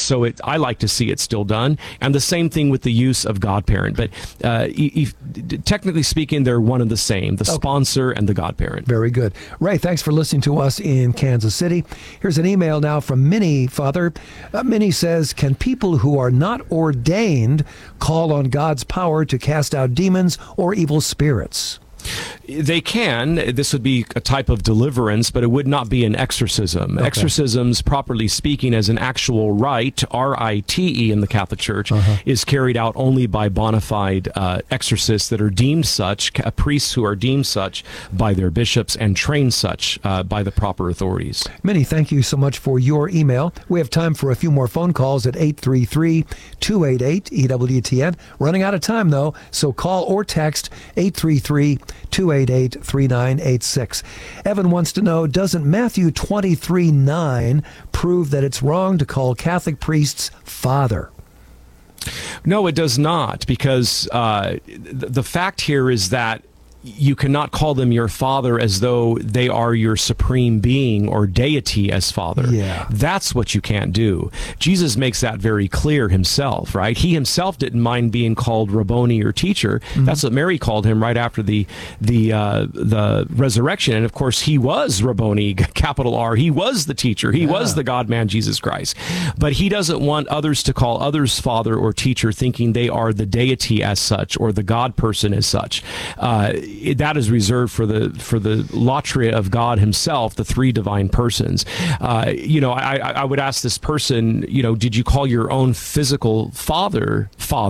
so I like to see it still done. And the same thing with the use of godparent. But technically speaking, they're one and the same, the sponsor and the godparent. Very good. Ray, thanks for listening to us in Kansas City. Here's an email now from Minnie, Father. Minnie says, can people who are not ordained call on God's power to cast out demons or evil spirits? They can. This would be a type of deliverance, but it would not be an exorcism. Okay. Exorcisms, properly speaking, as an actual rite, R-I-T-E in the Catholic Church, is carried out only by bona fide exorcists that are deemed such, priests who are deemed such by their bishops and trained such by the proper authorities. Minnie, thank you so much for your email. We have time for a few more phone calls at 833-288-EWTN. Running out of time, though, so call or text 833-288-3986. Evan wants to know, doesn't Matthew 23:9 prove that it's wrong to call Catholic priests father? No, it does not, because the fact here is that you cannot call them your father as though they are your supreme being or deity as father. Yeah. That's what you can't do. Jesus makes that very clear himself, right? He himself didn't mind being called Rabboni or teacher. That's what Mary called him right after the resurrection. And of course, he was Rabboni, capital R. He was the teacher. He was the God-man, Jesus Christ. But he doesn't want others to call others father or teacher, thinking they are the deity as such or the God person as such. That is reserved for the latria of God himself, the three divine persons. I would ask this person, did you call your own physical father?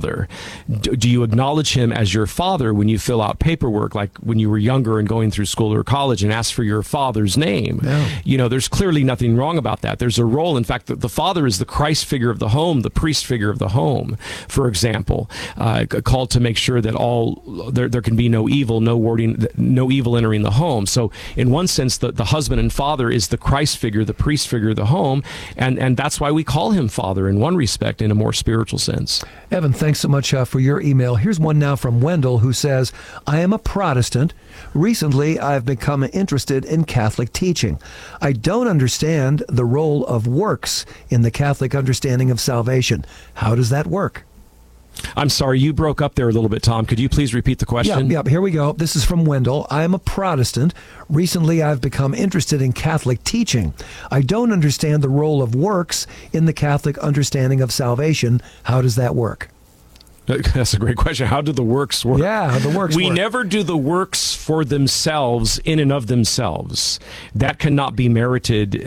Do you acknowledge him as your father when you fill out paperwork, like when you were younger and going through school or college, and ask for your father's name? No. There's clearly nothing wrong about that. There's a role. In fact, the father is the Christ figure of the home, the priest figure of the home, for example, called to make sure that there can be no evil, no evil entering the home. So in one sense, the husband and father is the Christ figure, the priest figure of the home, and that's why we call him father in one respect, in a more spiritual sense. Evan, thanks so much for your email. Here's one now from Wendell, who says, I am a Protestant. Recently, I've become interested in Catholic teaching. I don't understand the role of works in the Catholic understanding of salvation. How does that work? I'm sorry, you broke up there a little bit, Tom. Could you please repeat the question? Yeah, here we go. This is from Wendell. I am a Protestant. Recently, I've become interested in Catholic teaching. I don't understand the role of works in the Catholic understanding of salvation. How does that work? That's a great question. How do the works work? Yeah, how the works work. We never do the works for themselves in and of themselves. That cannot be merited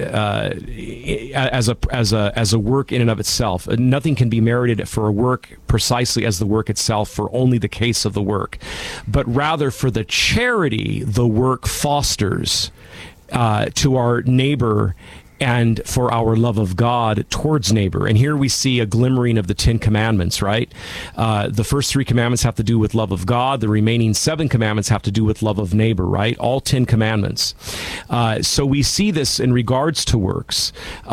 as a work in and of itself. Nothing can be merited for a work precisely as the work itself, for only the case of the work, but rather for the charity the work fosters to our neighbor and for our love of God towards neighbor. And here we see a glimmering of the 10 Commandments, right? The first 3 commandments have to do with love of God. The remaining 7 commandments have to do with love of neighbor, right? All 10 commandments. So we see this in regards to works.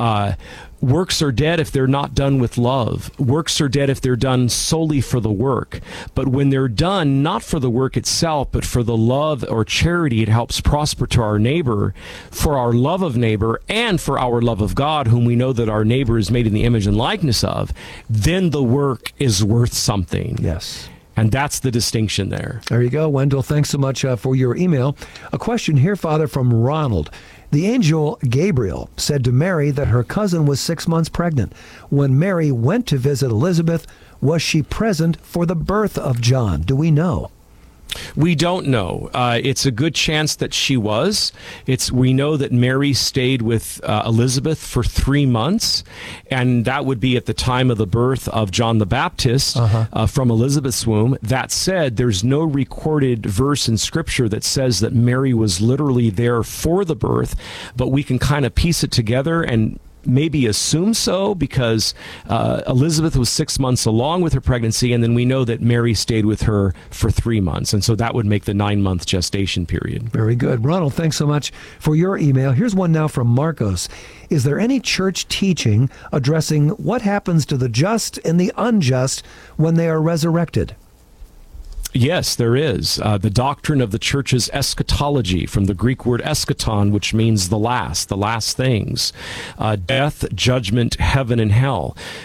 Works are dead if they're not done with love. Works are dead if they're done solely for the work. But when they're done not for the work itself, but for the love or charity it helps prosper to our neighbor, for our love of neighbor, and for our love of God, whom we know that our neighbor is made in the image and likeness of, then the work is worth something. Yes. And that's the distinction there. There you go, Wendell. Thanks so much for your email. A question here, Father, from Ronald. The angel Gabriel said to Mary that her cousin was 6 months pregnant. When Mary went to visit Elizabeth, was she present for the birth of John? Do we know? We don't know. It's a good chance that she was. We know that Mary stayed with Elizabeth for 3 months, and that would be at the time of the birth of John the Baptist from Elizabeth's womb. That said, there's no recorded verse in Scripture that says that Mary was literally there for the birth, but we can kind of piece it together and maybe assume so, because Elizabeth was 6 months along with her pregnancy, and then we know that Mary stayed with her for 3 months, and so that would make the 9-month gestation period. Very good. Ronald, thanks so much for your email. Here's one now from Marcos. Is there any church teaching addressing what happens to the just and the unjust when they are resurrected? Yes, there is. The doctrine of the church's eschatology, from the Greek word eschaton, which means the last things. Death, judgment, heaven, and hell.